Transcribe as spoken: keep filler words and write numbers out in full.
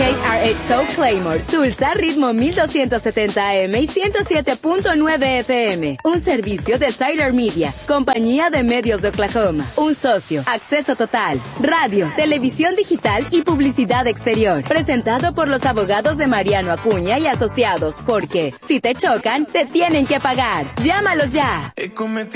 R H Soul Claymore, Tulsa, ritmo mil doscientos setenta A M y ciento siete punto nueve F M. Un servicio de Tyler Media, compañía de medios de Oklahoma. Un socio, acceso total, radio, televisión digital y publicidad exterior. Presentado por los abogados de Mariano Acuña y Asociados, porque si te chocan, te tienen que pagar. Llámalos ya.